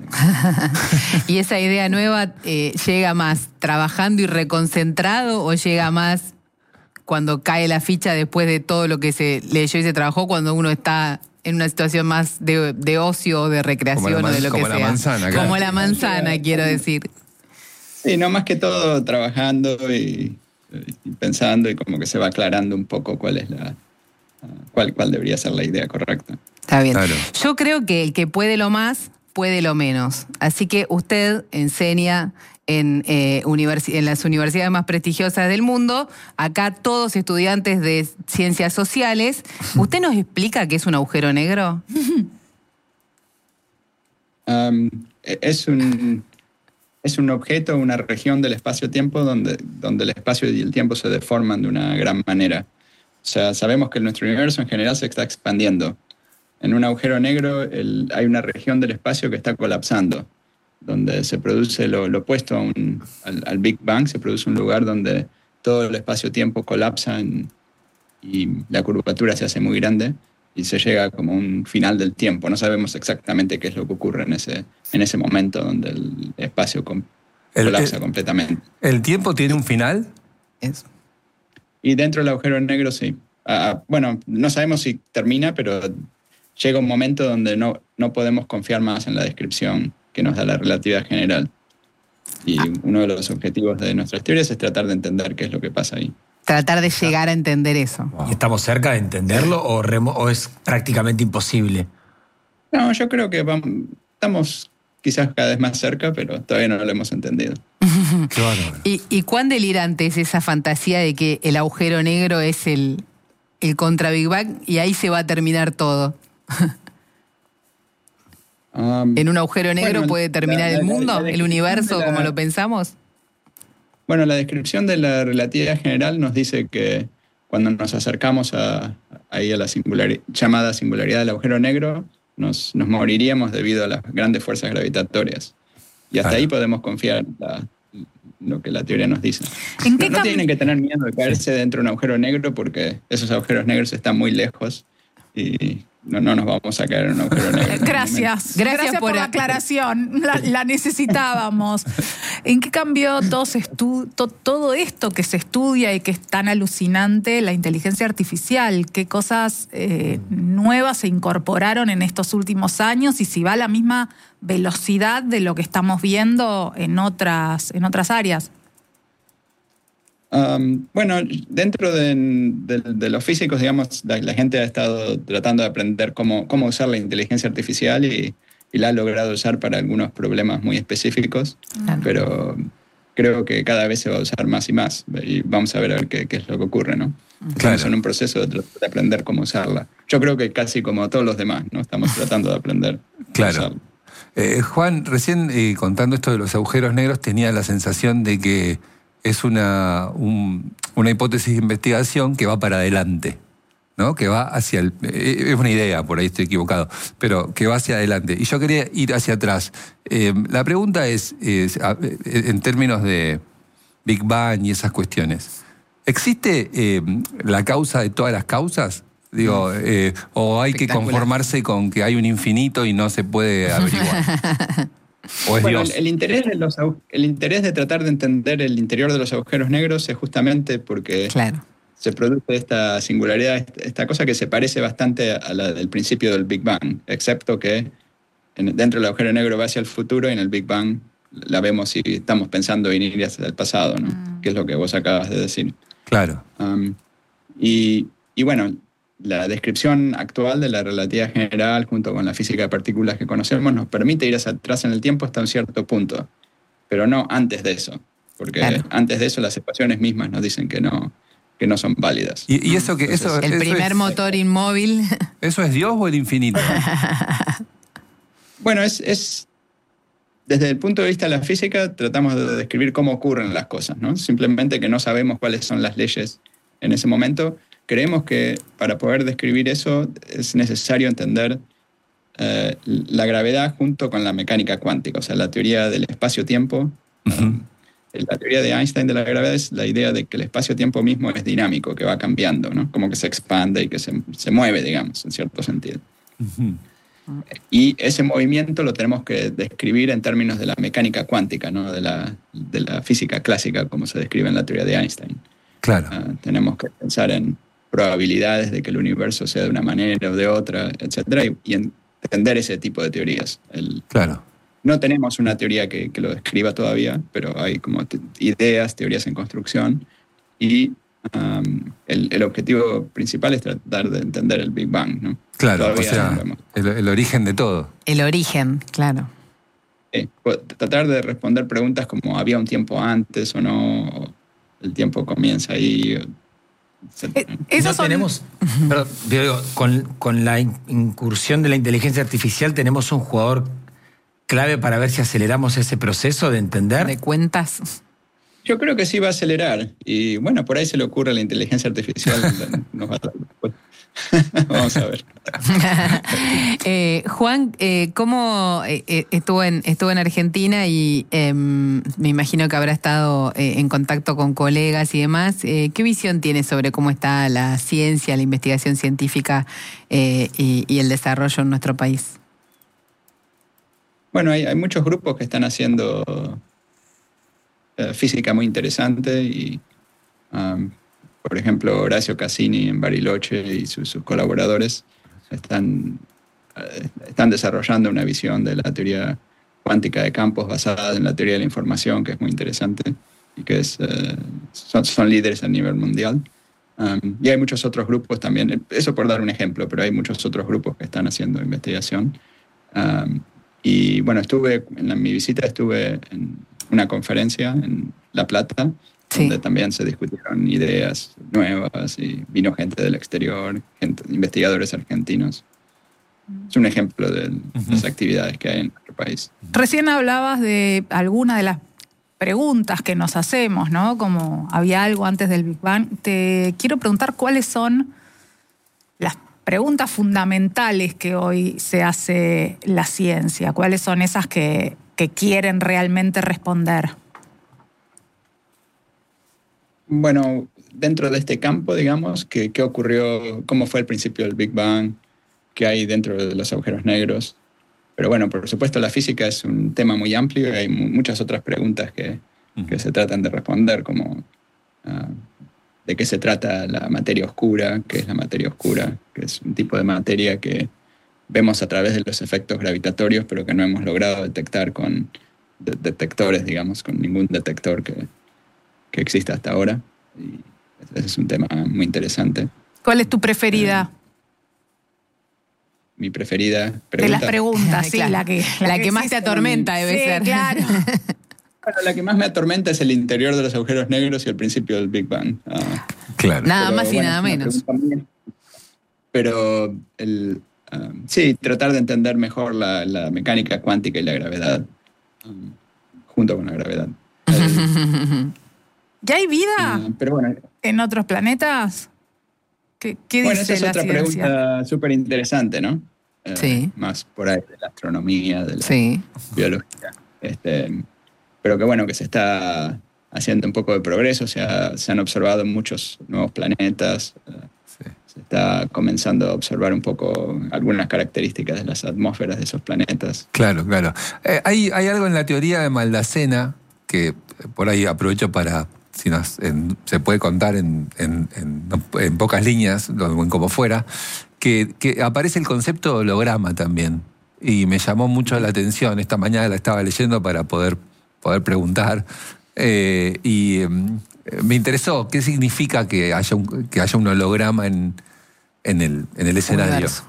¿Y esa idea nueva eh, llega más trabajando y reconcentrado o llega más cuando cae la ficha después de todo lo que se leyó y se trabajó, cuando uno está en una situación más de, de ocio o de recreación man, o de lo que sea? Como la manzana, claro. Como la manzana, quiero decir. Sí, no, más que todo trabajando y eh, pensando y como que se va aclarando un poco cuál es la cuál, cuál debería ser la idea correcta. Está bien. Claro. Yo creo que el que puede lo más, puede lo menos. Así que usted enseña en, eh, universi- en las universidades más prestigiosas del mundo, acá todos estudiantes de ciencias sociales. ¿Usted nos explica qué es un agujero negro? Um, es un es un objeto, una región del espacio-tiempo donde, donde el espacio y el tiempo se deforman de una gran manera. O sea, sabemos que nuestro universo en general se está expandiendo. En un agujero negro el, hay una región del espacio que está colapsando, donde se produce lo, lo opuesto a un, al, al Big Bang, se produce un lugar donde todo el espacio-tiempo colapsa en, y la curvatura se hace muy grande y se llega como a un final del tiempo. No sabemos exactamente qué es lo que ocurre en ese, en ese momento donde el espacio com- el, colapsa el, completamente. ¿El tiempo tiene un final? Eso. Y dentro del agujero negro sí. Uh, bueno, no sabemos si termina, pero llega un momento donde no, no podemos confiar más en la descripción que nos da la relatividad general. Y ah. uno de los objetivos de nuestras teorías es tratar de entender qué es lo que pasa ahí. Tratar de llegar a entender eso. ¿Y estamos cerca de entenderlo o, remo- o es prácticamente imposible? No, yo creo que vamos, estamos quizás cada vez más cerca, pero todavía no lo hemos entendido. Qué bárbaro. ¿Y, ¿Y cuán delirante es esa fantasía de que el agujero negro es el, el contra Big Bang y ahí se va a terminar todo? um, ¿En un agujero negro bueno, puede terminar la, el mundo, la, la el universo, la, como lo pensamos? Bueno, la descripción de la relatividad general nos dice que cuando nos acercamos a, ahí a la singularidad, llamada singularidad del agujero negro, nos, nos moriríamos debido a las grandes fuerzas gravitatorias. Y hasta claro. ahí podemos confiar la, lo que la teoría nos dice. ¿En qué no, no tienen que tener miedo de caerse dentro de un agujero negro porque esos agujeros negros están muy lejos y no, no nos vamos a caer en un agujero negro. Gracias. Gracias, Gracias por, por la aclaración. La, la necesitábamos. ¿En qué cambió todo, estu- to, todo esto que se estudia y que es tan alucinante, la inteligencia artificial? ¿Qué cosas eh, nuevas se incorporaron en estos últimos años? Y si va a la misma velocidad de lo que estamos viendo en otras, en otras áreas. Um, bueno, dentro de, de, de los físicos, digamos, la, la gente ha estado tratando de aprender cómo, cómo usar la inteligencia artificial y, y la ha logrado usar para algunos problemas muy específicos, claro. pero creo que cada vez se va a usar más y más y vamos a ver, a ver qué, qué es lo que ocurre, ¿no? Claro. Estamos en un proceso de, de aprender cómo usarla. Yo creo que casi como todos los demás, ¿no? Estamos tratando de aprender claro. cómo usarla. Eh, Juan, recién eh, contando esto de los agujeros negros, tenía la sensación de que es una, un, una hipótesis de investigación que va para adelante, ¿no? Que va hacia el... Eh, es una idea, por ahí estoy equivocado, pero que va hacia adelante. Y yo quería ir hacia atrás. Eh, la pregunta es, es, en términos de Big Bang y esas cuestiones, ¿existe eh, la causa de todas las causas? Digo, eh, ¿o hay que conformarse con que hay un infinito y no se puede averiguar? ¿O es bueno, Dios? El, el, interés de los, el interés de tratar de entender el interior de los agujeros negros es justamente porque claro. se produce esta singularidad, esta cosa que se parece bastante a la del principio del Big Bang, excepto que en, dentro del agujero negro va hacia el futuro y en el Big Bang la vemos y estamos pensando en ir hacia el pasado, ¿no? Mm. Que es lo que vos acabas de decir. Claro. Um, y, y bueno, la descripción actual de la relatividad general junto con la física de partículas que conocemos nos permite ir hacia atrás en el tiempo hasta un cierto punto, pero no antes de eso, porque claro. antes de eso las ecuaciones mismas nos dicen que no, que no son válidas. ¿Y, y eso que eso, el eso primer es, motor inmóvil? ¿Eso es Dios o el infinito? Bueno, es, es desde el punto de vista de la física tratamos de describir cómo ocurren las cosas, ¿no? Simplemente que no sabemos cuáles son las leyes en ese momento. Creemos que para poder describir eso es necesario entender eh, la gravedad junto con la mecánica cuántica, o sea, la teoría del espacio-tiempo. Uh-huh. um, la teoría de Einstein de la gravedad es la idea de que el espacio-tiempo mismo es dinámico, que va cambiando, ¿no? Como que se expande y que se, se mueve, digamos, en cierto sentido. Uh-huh. Y ese movimiento lo tenemos que describir en términos de la mecánica cuántica, ¿no? De la, de la física clásica, como se describe en la teoría de Einstein. Claro. Uh, tenemos que pensar en probabilidades de que el universo sea de una manera o de otra, etcétera, y, y entender ese tipo de teorías. El, claro. No tenemos una teoría que, que lo describa todavía, pero hay como te, ideas, teorías en construcción, y um, el, el objetivo principal es tratar de entender el Big Bang, ¿no? Claro, Todavía o sea, no el, el origen de todo. El origen, claro. Eh, tratar de responder preguntas como ¿había un tiempo antes o no? O el tiempo comienza ahí. Eh, no son... tenemos, perdón, digo, con, con la incursión de la inteligencia artificial tenemos un jugador clave para ver si aceleramos ese proceso de entender. ¿De cuentas? Yo creo que sí va a acelerar. Y bueno, por ahí se le ocurre a la inteligencia artificial. Nos va a dar después. Vamos a ver. eh, Juan, eh, ¿cómo eh, estuvo, en, estuvo en Argentina y eh, me imagino que habrá estado eh, en contacto con colegas y demás? Eh, ¿Qué visión tiene sobre cómo está la ciencia, la investigación científica eh, y, y el desarrollo en nuestro país? Bueno, hay, hay muchos grupos que están haciendo eh, física muy interesante y... Um, Por ejemplo, Horacio Cassini en Bariloche y sus, sus colaboradores están, están desarrollando una visión de la teoría cuántica de campos basada en la teoría de la información, que es muy interesante y que es, eh, son, son líderes a nivel mundial. Um, y hay muchos otros grupos también, eso por dar un ejemplo, pero hay muchos otros grupos que están haciendo investigación. Um, y bueno, estuve, en la, mi visita estuve en una conferencia en La Plata, sí, donde también se discutieron ideas nuevas y vino gente del exterior, gente, investigadores argentinos. Es un ejemplo de uh-huh. las actividades que hay en nuestro país. Recién hablabas de alguna de las preguntas que nos hacemos, ¿no? Como había algo antes del Big Bang. Te quiero preguntar cuáles son las preguntas fundamentales que hoy se hace la ciencia. ¿Cuáles son esas que, que quieren realmente responder? Bueno, dentro de este campo, digamos, ¿qué, qué ocurrió? ¿Cómo fue el principio del Big Bang? ¿Qué hay dentro de los agujeros negros? Pero bueno, por supuesto, la física es un tema muy amplio y hay muchas otras preguntas que, que se tratan de responder, como uh, de qué se trata la materia oscura, qué es la materia oscura, que es un tipo de materia que vemos a través de los efectos gravitatorios, pero que no hemos logrado detectar con de- detectores, digamos, con ningún detector que... que existe hasta ahora, y ese es un tema muy interesante. ¿Cuál es tu preferida? Eh, mi preferida pregunta. De las preguntas, sí, claro. la que, la la que, que más te atormenta debe sí, ser. Claro. Bueno, la que más me atormenta es el interior de los agujeros negros y el principio del Big Bang. Uh, claro. Nada pero, más y bueno, nada menos. Muy... Pero el, uh, sí, tratar de entender mejor la, la mecánica cuántica y la gravedad, um, junto con la gravedad. El, ¿Ya hay vida uh, pero bueno, en otros planetas? ¿Qué, qué bueno, dice esa es la otra ciencia? pregunta súper interesante, ¿no? Eh, Sí. Más por ahí de la astronomía, de la Sí. biología. Este, pero que bueno, que se está haciendo un poco de progreso, o sea, se han observado muchos nuevos planetas, eh, Sí. se está comenzando a observar un poco algunas características de las atmósferas de esos planetas. Claro, claro. Eh, hay, hay algo en la teoría de Maldacena que por ahí aprovecho para, si nos, en, se puede contar en, en, en, en pocas líneas, en como fuera, que, que aparece el concepto de holograma también. Y me llamó mucho la atención. Esta mañana la estaba leyendo para poder, poder preguntar. Eh, y eh, me interesó qué significa que haya un, que haya un holograma en, en, el, en el escenario. Universo.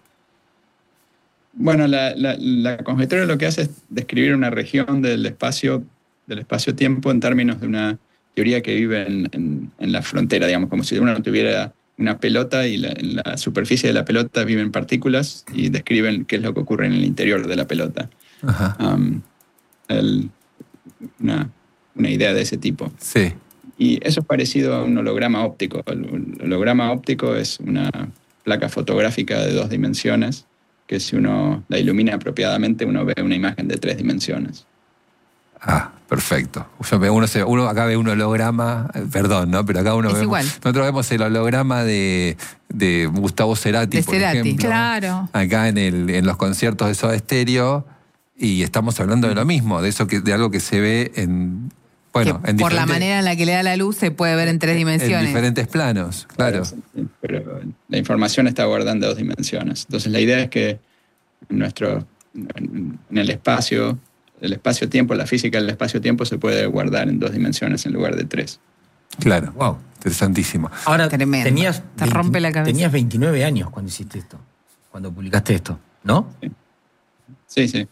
Bueno, la, la, la conjetura lo que hace es describir una región del espacio, del espacio-tiempo en términos de una teoría que vive en, en, en la frontera, digamos, como si uno tuviera una pelota y la, en la superficie de la pelota viven partículas y describen qué es lo que ocurre en el interior de la pelota. Ajá. Um, el, una, una idea de ese tipo. Sí. Y eso es parecido a un holograma óptico. El holograma óptico es una placa fotográfica de dos dimensiones que si uno la ilumina apropiadamente uno ve una imagen de tres dimensiones. Ah, perfecto. Yo veo uno, uno acá ve un holograma, perdón, ¿no? Pero acá uno es vemos, igual. Nosotros vemos el holograma de, de Gustavo Cerati, De por Cerati. ejemplo. Claro. Acá en, el, en los conciertos de Soda Stereo, y estamos hablando de lo mismo, de eso que, de algo que se ve en, bueno, que en por la diferentes- manera en la que le da la luz se puede ver en tres en dimensiones. diferentes planos, claro. Sí, pero la información está guardada en dos dimensiones. Entonces la idea es que en nuestro, en el espacio, el espacio-tiempo, la física del espacio-tiempo se puede guardar en dos dimensiones en lugar de tres. Claro. Wow. Interesantísimo. Ahora, Tremendo. tenías, Te rompe la cabeza. Tenías veintinueve años cuando hiciste esto, cuando publicaste esto, ¿no? Sí, sí.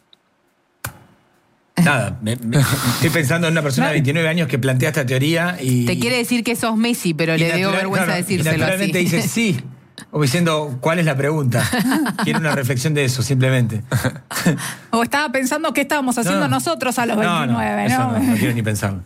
Nada, me, me, estoy pensando en una persona de veintinueve años que plantea esta teoría y... Te quiere decir que sos Messi, pero le dio vergüenza no, no, decírselo y naturalmente así. dice sí, como diciendo, ¿cuál es la pregunta? Quiero una reflexión de eso, simplemente. O estaba pensando qué estábamos haciendo No. nosotros a los No, veintinueve, no, ¿no? eso no, no quiero ni pensarlo.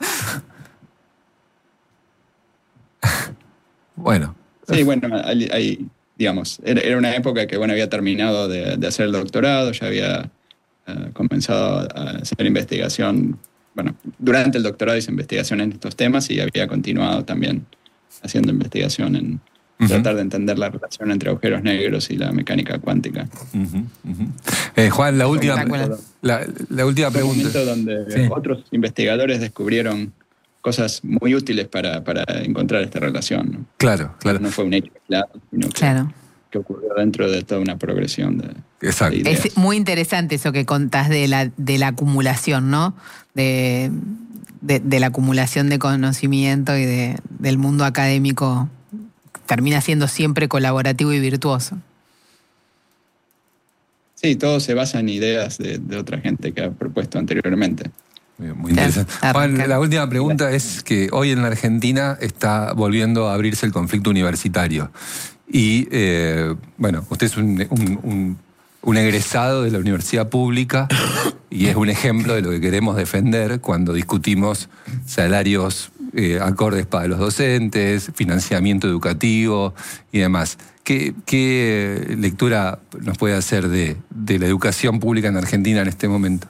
Bueno. Sí, bueno, hay, hay, digamos, era, era una época que, bueno, había terminado de, de hacer el doctorado, ya había uh, comenzado a hacer investigación, bueno, durante el doctorado hice investigación en estos temas y había continuado también haciendo investigación en uh-huh. tratar de entender la relación entre agujeros negros y la mecánica cuántica. Uh-huh, uh-huh. Eh, Juan, la última, la, la última pregunta. Un momento donde sí. otros investigadores descubrieron cosas muy útiles para, para encontrar esta relación, ¿no? Claro, claro. No fue un hecho aislado, sino que, claro. que ocurrió dentro de toda una progresión de, Exacto. de ideas. Es muy interesante eso que contás de la, de la acumulación, ¿no? De, de, de la acumulación de conocimiento y de, del mundo académico. Termina siendo siempre colaborativo y virtuoso. Sí, todo se basa en ideas de, de otra gente que ha propuesto anteriormente. Muy interesante. Juan, la última pregunta es que hoy en la Argentina está volviendo a abrirse el conflicto universitario. Y, eh, bueno, usted es un, un, un, un egresado de la universidad pública y es un ejemplo de lo que queremos defender cuando discutimos salarios eh, acordes para los docentes, financiamiento educativo y demás. ¿Qué, qué lectura nos puede hacer de, de la educación pública en Argentina en este momento?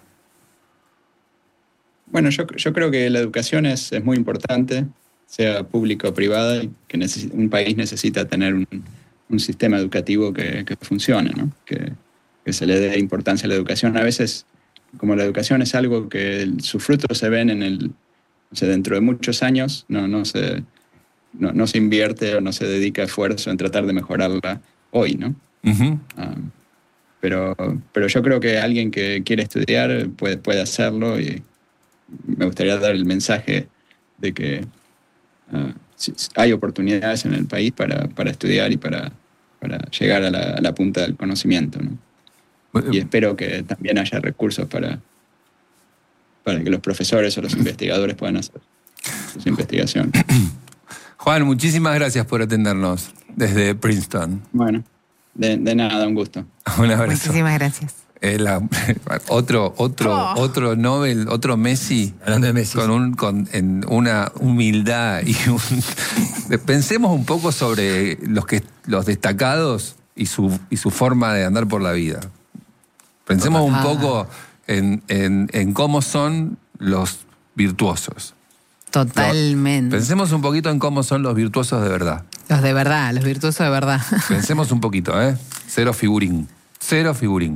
Bueno, yo, yo creo que la educación es, es muy importante, sea pública o privada, y que neces- un país necesita tener un, un sistema educativo que, que funcione, ¿no? que, que se le dé importancia a la educación. A veces, como la educación es algo que el, sus frutos se ven en el, o sea, dentro de muchos años, no, no, se, no, no se invierte o no se dedica esfuerzo en tratar de mejorarla hoy, ¿no? Uh-huh. Uh, pero, pero yo creo que alguien que quiere estudiar puede, puede hacerlo y me gustaría dar el mensaje de que uh, hay oportunidades en el país para, para estudiar y para, para llegar a la, a la punta del conocimiento, ¿no? Y espero que también haya recursos para, para que los profesores o los investigadores puedan hacer sus investigaciones. Juan, muchísimas gracias por atendernos desde Princeton. Bueno, de, de nada, un gusto. Un abrazo. Muchísimas gracias. Eh, la, otro, otro, oh. otro Nobel, otro Messi, hablando de Messi, con un, con en una humildad y un, pensemos un poco sobre los que los destacados y su y su forma de andar por la vida. Pensemos un poco en, en, en cómo son los virtuosos. Totalmente. Pensemos un poquito en cómo son los virtuosos de verdad. Los de verdad, los virtuosos de verdad. Pensemos un poquito, ¿eh? Cero figurín. Cero figurín.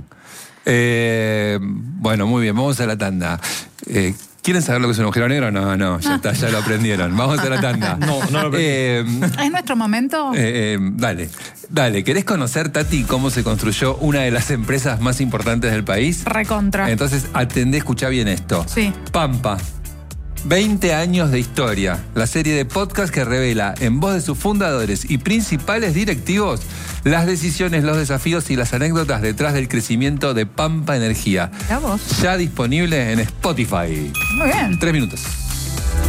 Eh, bueno, muy bien, vamos a la tanda. Eh, ¿Quieren saber lo que es un agujero negro? No, no, ya está, ya lo aprendieron. Vamos a la tanda. No, no lo aprendí. Eh, ¿Es nuestro momento? Eh, eh, dale, dale. ¿Querés conocer, Tati, cómo se construyó una de las empresas más importantes del país? Recontra. Entonces, atendé, escuchá bien esto. Sí. Pampa. veinte años de historia. La serie de podcast que revela, en voz de sus fundadores y principales directivos, las decisiones, los desafíos y las anécdotas detrás del crecimiento de Pampa Energía. Ya vos. Ya disponible en Spotify. Muy bien. Tres minutos.